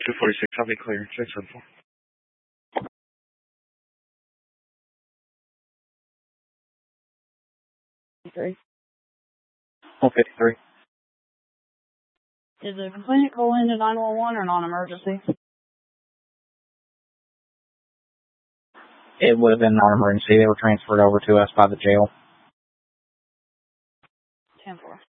246, I'll be clear. 674. Three. 153. Is the complainant call into 911 or non-emergency? It would have been non-emergency. They were transferred over to us by the jail. 10-4.